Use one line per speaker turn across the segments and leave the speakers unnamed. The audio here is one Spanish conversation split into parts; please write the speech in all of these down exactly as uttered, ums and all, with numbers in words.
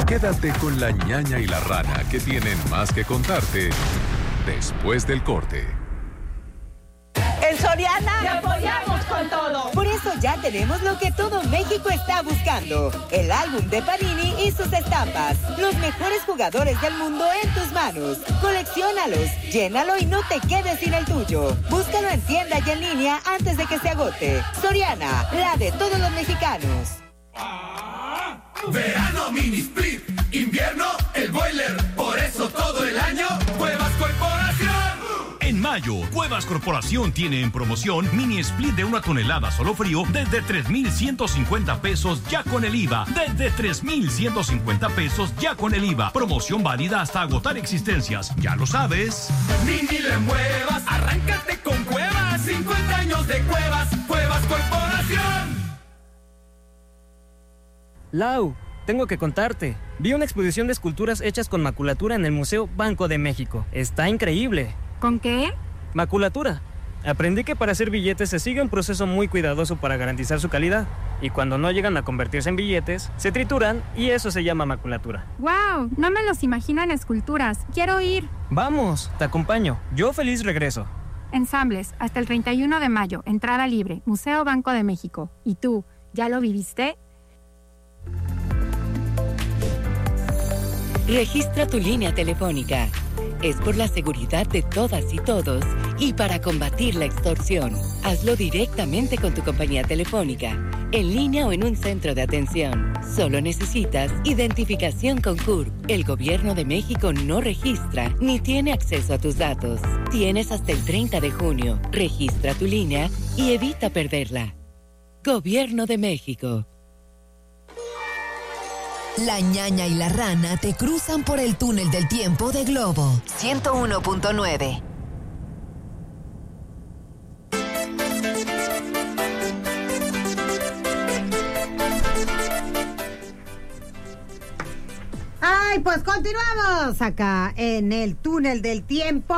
Quédate con la ñaña y la rana, que tienen más que contarte después del corte.
En Soriana
¡te apoyamos con todo!
Por eso ya tenemos lo que todo México está buscando: el álbum de Panini y sus estampas. Los mejores jugadores del mundo en tus manos. Colecciónalos, llénalo y no te quedes sin el tuyo. Búscalo en tienda y en línea antes de que se agote. Soriana, la de todos los mexicanos.
Verano mini split, invierno el boiler, por eso todo el año Cuevas Corporación.
En mayo, Cuevas Corporación tiene en promoción mini split de una tonelada solo frío desde tres mil ciento cincuenta pesos ya con el I V A. Desde tres mil ciento cincuenta pesos ya con el I V A. Promoción válida hasta agotar existencias. Ya lo sabes.
Mini le muevas, arráncate con Cuevas. cincuenta años de Cuevas, Cuevas Corporación.
Lau, tengo que contarte. Vi una exposición de esculturas hechas con maculatura en el Museo Banco de México. Está increíble.
¿Con qué?
Maculatura. Aprendí que para hacer billetes se sigue un proceso muy cuidadoso para garantizar su calidad. Y cuando no llegan a convertirse en billetes, se trituran y eso se llama maculatura.
¡Wow! No me los imagino en esculturas. Quiero ir.
Vamos, te acompaño. Yo feliz regreso.
Ensambles, hasta el treinta y uno de mayo. Entrada libre. Museo Banco de México. ¿Y tú, ya lo viviste?
Registra tu línea telefónica. Es por la seguridad de todas y todos y para combatir la extorsión. Hazlo directamente con tu compañía telefónica, en línea o en un centro de atención. Solo necesitas identificación con C U R P. El Gobierno de México no registra ni tiene acceso a tus datos. Tienes hasta el treinta de junio. Registra tu línea y evita perderla. Gobierno de México.
La ñaña y la rana te cruzan por el túnel del tiempo de Globo ciento uno punto nueve.
Ay, pues continuamos acá en el túnel del tiempo.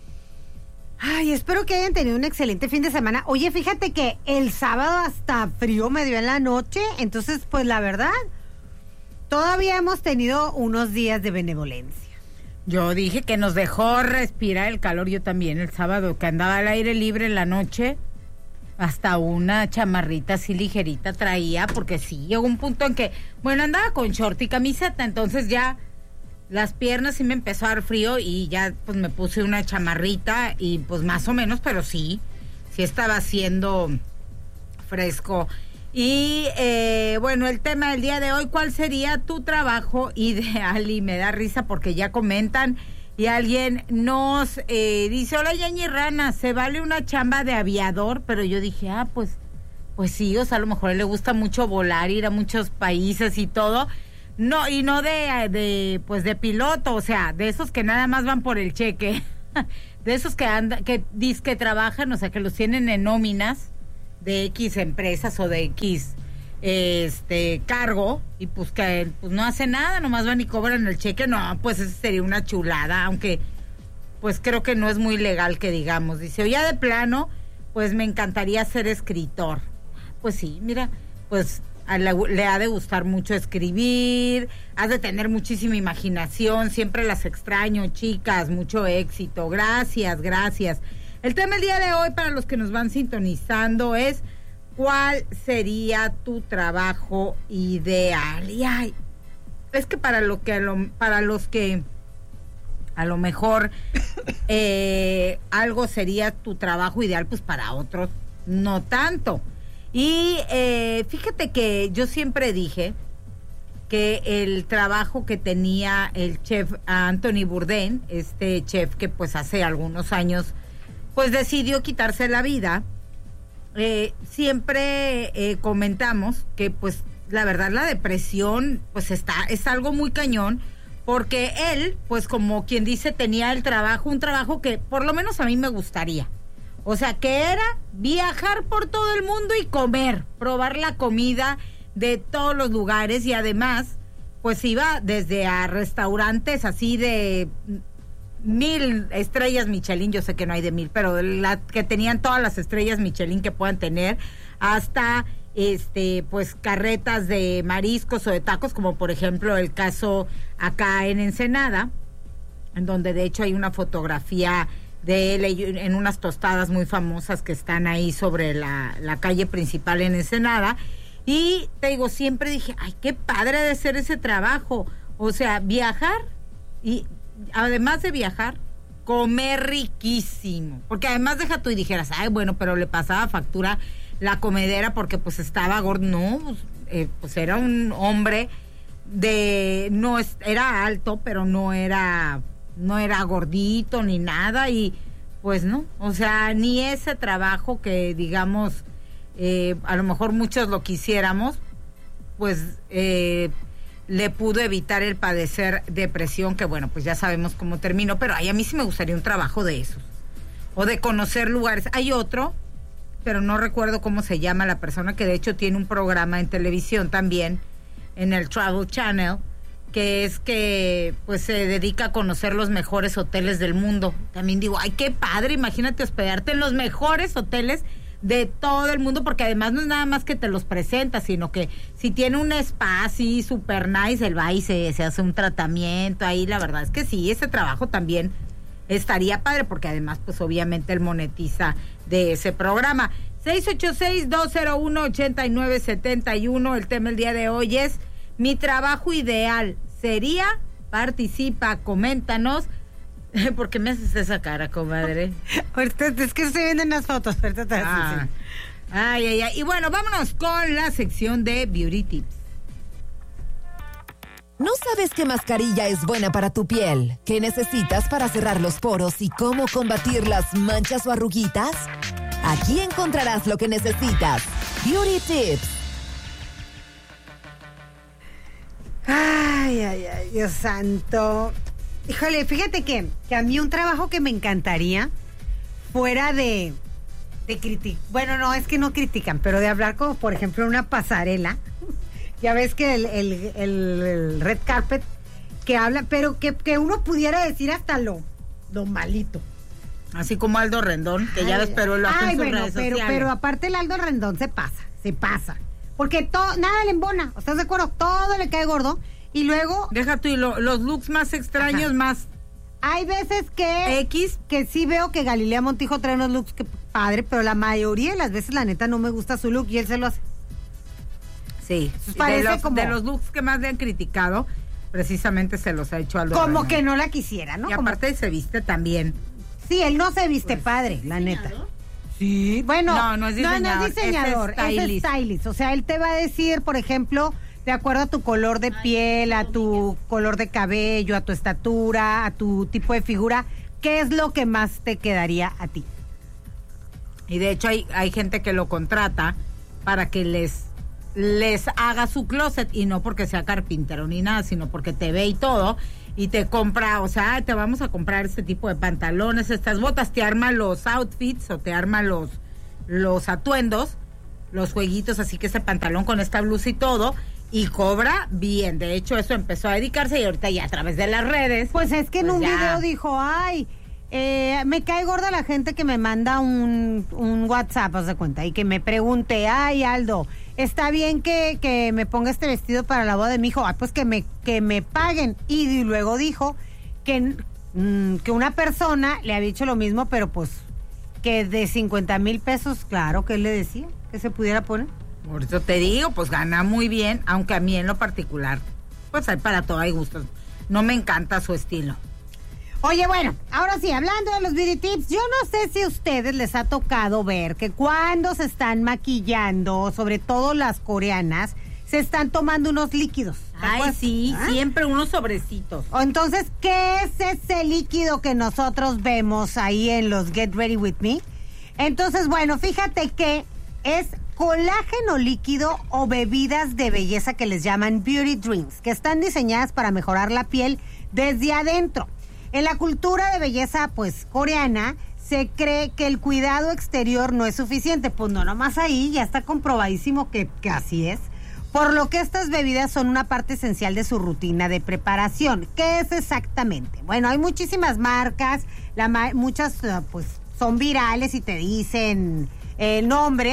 Ay, espero que hayan tenido un excelente fin de semana. Oye, fíjate que el sábado hasta frío me dio en la noche, entonces pues la verdad, todavía hemos tenido unos días de benevolencia.
Yo dije que nos dejó respirar el calor, yo también, el sábado, que andaba al aire libre en la noche, hasta una chamarrita así ligerita traía, porque sí, llegó un punto en que, bueno, andaba con short y camiseta, entonces ya las piernas sí me empezó a dar frío y ya pues me puse una chamarrita y pues más o menos, pero sí, sí estaba haciendo fresco. Y eh, bueno, el tema del día de hoy, ¿cuál sería tu trabajo ideal? Y me da risa porque ya comentan y alguien nos eh, dice, hola ñaña y rana, ¿se vale una chamba de aviador? Pero yo dije, ah, pues, pues sí, o sea, a lo mejor a él le gusta mucho volar, ir a muchos países y todo. No, y no de, de pues de piloto, o sea, de esos que nada más van por el cheque, de esos que andan, que dizque trabajan, o sea, que los tienen en nóminas de X empresas o de X este cargo y pues que pues no hace nada, nomás van y cobran el cheque. No, pues eso sería una chulada, aunque pues creo que no es muy legal que digamos. Dice, o ya de plano, pues me encantaría ser escritor. Pues sí, mira, pues a la, le ha de gustar mucho escribir, has de tener muchísima imaginación, siempre las extraño, chicas, mucho éxito. Gracias, gracias. El tema del día de hoy, para los que nos van sintonizando, es ¿cuál sería tu trabajo ideal? Y ay, es que para lo que a lo, para los que a lo mejor eh, algo sería tu trabajo ideal, pues para otros no tanto. Y eh, fíjate que yo siempre dije que el trabajo que tenía el chef Anthony Bourdain, este chef que pues hace algunos años pues decidió quitarse la vida, eh, siempre eh, comentamos que pues la verdad la depresión pues está, es algo muy cañón, porque él pues como quien dice tenía el trabajo, un trabajo que por lo menos a mí me gustaría, o sea que era viajar por todo el mundo y comer, probar la comida de todos los lugares, y además pues iba desde a restaurantes así de mil estrellas Michelin, yo sé que no hay de mil, pero la que tenían todas las estrellas Michelin que puedan tener, hasta este, pues carretas de mariscos o de tacos, como por ejemplo el caso acá en Ensenada, en donde de hecho hay una fotografía de él en unas tostadas muy famosas que están ahí sobre la, la calle principal en Ensenada. Y te digo, siempre dije, ay, qué padre de ser ese trabajo. O sea, viajar y además de viajar, comer riquísimo. Porque además deja tú y dijeras, ay, bueno, pero le pasaba factura la comedera porque pues estaba gordo. No, pues, eh, pues era un hombre de, no es, era alto, pero no era, no era gordito ni nada. Y pues no, o sea, ni ese trabajo que digamos... Eh, a lo mejor muchos lo quisiéramos, pues eh, le pudo evitar el padecer depresión, que bueno, pues ya sabemos cómo terminó, pero ay, a mí sí me gustaría un trabajo de esos, o de conocer lugares. Hay otro, pero no recuerdo cómo se llama la persona, que de hecho tiene un programa en televisión también, en el Travel Channel, que es que pues se dedica a conocer los mejores hoteles del mundo. También digo, ay, qué padre, imagínate hospedarte en los mejores hoteles de todo el mundo, porque además no es nada más que te los presenta, sino que si tiene un spa así super nice, él va y se, se hace un tratamiento ahí. La verdad es que sí, ese trabajo también estaría padre, porque además pues obviamente él monetiza de ese programa. seis ocho seis, dos cero uno, ocho nueve siete uno. El tema el día de hoy es: mi trabajo ideal sería. Participa, coméntanos. ¿Por qué me haces esa cara, comadre?
Ahorita es que estoy viendo en las fotos. Ahorita te
ah. Ay, ay, ay. Y bueno, vámonos con la sección de Beauty Tips.
¿No sabes qué mascarilla es buena para tu piel? ¿Qué necesitas para cerrar los poros y cómo combatir las manchas o arruguitas? Aquí encontrarás lo que necesitas. Beauty Tips.
Ay, ay, ay, Dios santo. Híjole, fíjate que, que a mí un trabajo que me encantaría, fuera de, de criticar, bueno, no, es que no critican, pero de hablar como, por ejemplo, una pasarela. Ya ves que el, el, el, el red carpet que habla, pero que, que uno pudiera decir hasta lo, lo malito.
Así como Aldo Rendón, que ay, ya ves, pero lo hace en sus
bueno,
redes
pero,
sociales.
Pero aparte el Aldo Rendón se pasa, se pasa. Porque todo, nada le embona, ¿estás de acuerdo? Todo le cae gordo. Y luego...
Deja tú, y lo, los looks más extraños, ajá, más...
Hay veces que...
X.
Que sí veo que Galilea Montijo trae unos looks que padre, pero la mayoría de las veces, la neta, no me gusta su look y él se lo hace.
Sí.
Parece
de, los,
como...
de los looks que más le han criticado, precisamente se los ha hecho Aldo
Como
Rendón.
que no la quisiera, ¿no?
Y
como...
aparte se viste también.
Sí, él no se viste pues, padre, la neta. Sí. Bueno,
no, no es diseñador.
No, no es diseñador, es stylist. es stylist. O sea, él te va a decir, por ejemplo... de acuerdo a tu color de piel, a tu color de cabello, a tu estatura, a tu tipo de figura, ¿qué es lo que más te quedaría a ti?
Y de hecho hay, hay gente que lo contrata para que les, les haga su closet, y no porque sea carpintero ni nada, sino porque te ve y todo, y te compra, o sea, te vamos a comprar este tipo de pantalones, estas botas, te arma los outfits o te arma los, los atuendos, los jueguitos, así que ese pantalón con esta blusa y todo, y cobra bien. De hecho, eso empezó a dedicarse y ahorita ya a través de las redes.
Pues es que en
pues
un
ya.
video dijo, ay, eh, me cae gorda la gente que me manda un, un WhatsApp, haz de cuenta, y que me pregunte, ay, Aldo, ¿está bien que, que me ponga este vestido para la boda de mi hijo? Ah, pues que me, que me paguen. Y luego dijo que, mm, que una persona le había dicho lo mismo, pero pues que de cincuenta mil pesos, claro, que él le decía que se pudiera poner.
Por eso te digo, pues gana muy bien, aunque a mí en lo particular, pues hay para todo, hay gustos. No me encanta su estilo.
Oye, bueno, ahora sí, hablando de los beauty tips, yo no sé si a ustedes les ha tocado ver que cuando se están maquillando, sobre todo las coreanas, se están tomando unos líquidos.
Ay, sí, ¿ah? Siempre unos sobrecitos.
Entonces, ¿qué es ese líquido que nosotros vemos ahí en los Get Ready With Me? Entonces, bueno, fíjate que es colágeno líquido o bebidas de belleza que les llaman beauty drinks, que están diseñadas para mejorar la piel desde adentro. En la cultura de belleza, pues, coreana, se cree que el cuidado exterior no es suficiente. Pues no, nomás ahí ya está comprobadísimo que, que así es. Por lo que estas bebidas son una parte esencial de su rutina de preparación. ¿Qué es exactamente? Bueno, hay muchísimas marcas, la, muchas, pues, son virales y te dicen eh, nombres,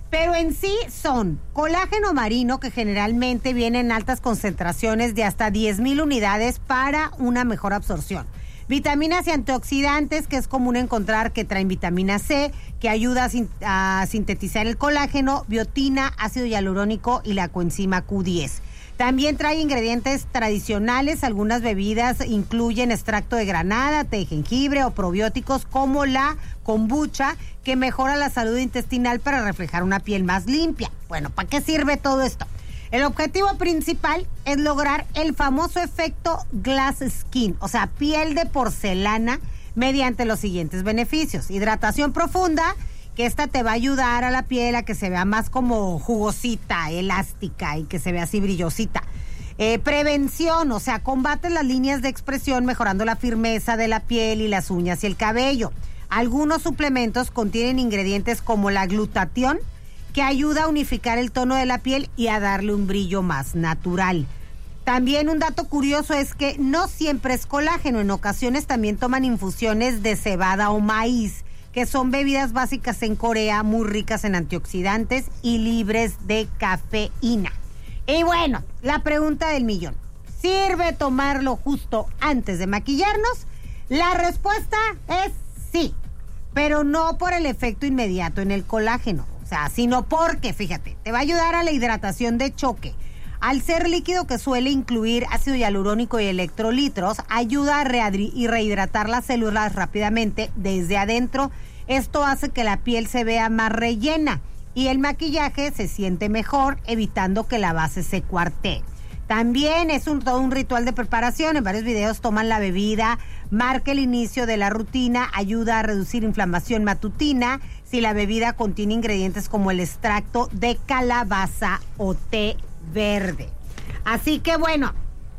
Pero en sí son colágeno marino, que generalmente viene en altas concentraciones de hasta diez mil unidades para una mejor absorción. Vitaminas y antioxidantes, que es común encontrar que traen vitamina C, que ayuda a, sin, a sintetizar el colágeno, biotina, ácido hialurónico y la coenzima Q diez. También trae ingredientes tradicionales. Algunas bebidas incluyen extracto de granada, té de jengibre o probióticos como la kombucha, que mejora la salud intestinal para reflejar una piel más limpia. Bueno, ¿para qué sirve todo esto? El objetivo principal es lograr el famoso efecto glass skin, o sea, piel de porcelana, mediante los siguientes beneficios. Hidratación profunda, que esta te va a ayudar a la piel a que se vea más como jugosita, elástica y que se vea así brillosita. Eh, prevención, o sea, combate las líneas de expresión mejorando la firmeza de la piel y las uñas y el cabello. Algunos suplementos contienen ingredientes como la glutatión, que ayuda a unificar el tono de la piel y a darle un brillo más natural. También un dato curioso es que no siempre es colágeno, en ocasiones también toman infusiones de cebada o maíz, que son bebidas básicas en Corea, muy ricas en antioxidantes y libres de cafeína. Y bueno, la pregunta del millón: ¿sirve tomarlo justo antes de maquillarnos? La respuesta es sí, pero no por el efecto inmediato en el colágeno, o sea, sino porque, fíjate, te va a ayudar a la hidratación de choque. Al ser líquido que suele incluir ácido hialurónico y electrolitos, ayuda a rehidri- y rehidratar las células rápidamente desde adentro. Esto hace que la piel se vea más rellena y el maquillaje se siente mejor, evitando que la base se cuartee. También es un, todo un ritual de preparación. En varios videos toman la bebida, marca el inicio de la rutina, ayuda a reducir inflamación matutina si la bebida contiene ingredientes como el extracto de calabaza o té verde. Así que bueno,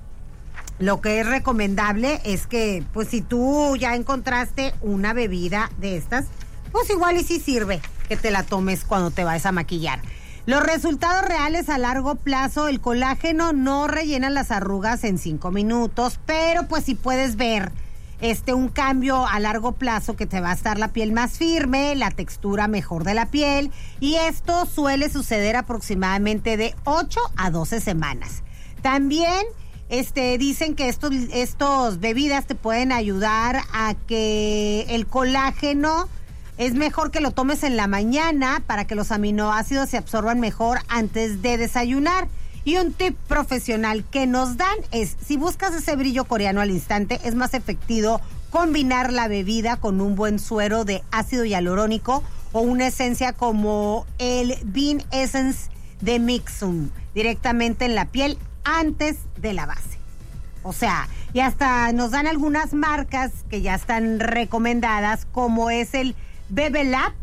lo que es recomendable es que, pues, si tú ya encontraste una bebida de estas, pues igual y sí sirve que te la tomes cuando te vayas a maquillar. Los resultados reales a largo plazo: el colágeno no rellena las arrugas en cinco minutos, pero pues sí puedes ver este un cambio a largo plazo, que te va a estar la piel más firme, la textura mejor de la piel, y esto suele suceder aproximadamente de ocho a doce semanas. También este dicen que estos estos bebidas te pueden ayudar a que el colágeno es mejor que lo tomes en la mañana para que los aminoácidos se absorban mejor antes de desayunar. Y un tip profesional que nos dan es: si buscas ese brillo coreano al instante, es más efectivo combinar la bebida con un buen suero de ácido hialurónico o una esencia como el Bean Essence de Mixum directamente en la piel antes de la base. O sea, y hasta nos dan algunas marcas que ya están recomendadas, como es el Bebelab,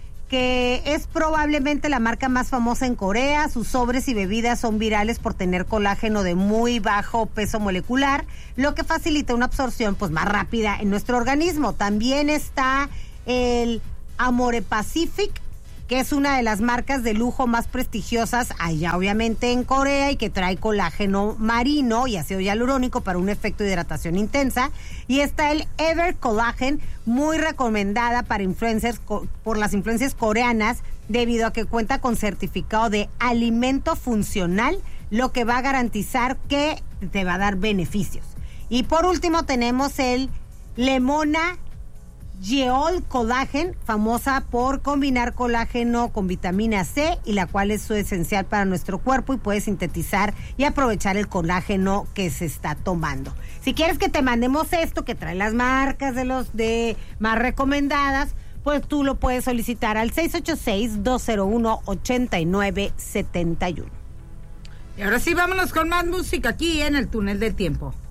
que es probablemente la marca más famosa en Corea. Sus sobres y bebidas son virales por tener colágeno de muy bajo peso molecular, lo que facilita una absorción pues más rápida en nuestro organismo. También está el Amore Pacific, que es una de las marcas de lujo más prestigiosas allá obviamente en Corea, y que trae colágeno marino y ácido hialurónico para un efecto de hidratación intensa. Y está el Ever Collagen, muy recomendada para influencers por las influencias coreanas, debido a que cuenta con certificado de alimento funcional, lo que va a garantizar que te va a dar beneficios. Y por último tenemos el Lemona Yeol Collagen, famosa por combinar colágeno con vitamina C, y la cual es su esencial para nuestro cuerpo, y puede sintetizar y aprovechar el colágeno que se está tomando. Si quieres que te mandemos esto, que trae las marcas de los de más recomendadas, pues tú lo puedes solicitar al seis ocho seis, dos cero uno, ocho nueve siete uno.
Y ahora sí, vámonos con más música aquí en el Túnel del Tiempo.